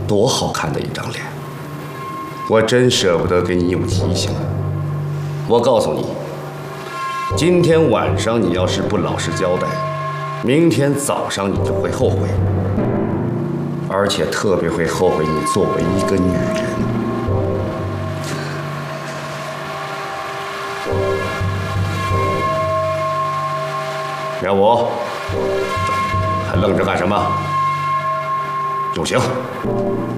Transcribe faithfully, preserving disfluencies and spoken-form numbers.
多好看的一张脸！我真舍不得给你有提醒。我告诉你，今天晚上你要是不老实交代，明天早上你就会后悔，而且特别会后悔你作为一个女人。苗武，还愣着干什么？就行。